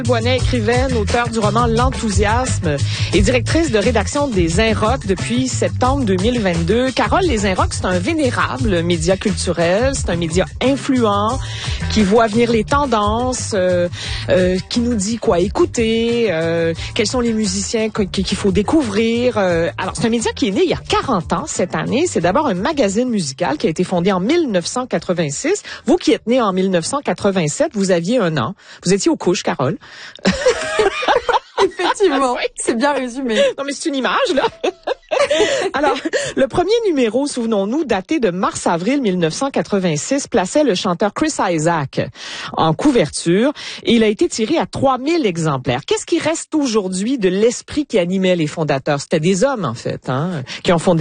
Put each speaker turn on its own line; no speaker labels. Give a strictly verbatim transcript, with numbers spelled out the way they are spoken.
Boinet, écrivaine, auteure du roman L'Enthousiasme et directrice de rédaction des Inrocks depuis septembre deux mille vingt-deux. Carole, les Inrocks, c'est un vénérable média culturel, c'est un média influent qui voit venir les tendances, euh, euh, qui nous dit quoi écouter, euh, quels sont les musiciens qu'il faut découvrir. Euh, alors, c'est un média qui est né il y a quarante ans cette année. C'est d'abord un magazine musical qui a été fondé en mille neuf cent quatre-vingt-six. Vous qui êtes né en mille neuf cent quatre-vingt-sept, vous aviez un an. Vous étiez aux couches, Carole.
Effectivement, c'est bien résumé.
Non, mais c'est une image, là. Alors, le premier numéro, souvenons-nous, daté de mars-avril mille neuf cent quatre-vingt-six, plaçait le chanteur Chris Isaak en couverture et il a été tiré à trois mille exemplaires. Qu'est-ce qui reste aujourd'hui de l'esprit qui animait les fondateurs? C'était des hommes, en fait, hein, qui ont fondé